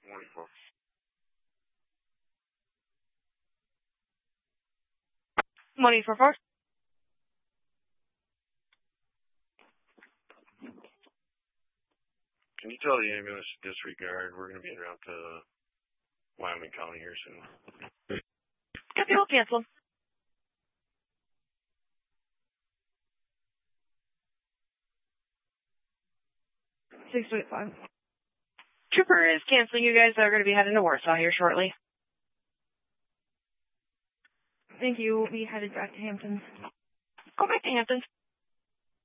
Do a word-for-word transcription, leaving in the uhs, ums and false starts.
Morning, folks. Morning for four. Can you tell the ambulance to disregard? We're going to be en route to Wyoming County here soon. Copy, we'll cancel. six eight five. Trooper is canceling. You guys are going to be heading to Warsaw here shortly. Thank you. We'll be headed back to Hamptons. Go back to Hamptons.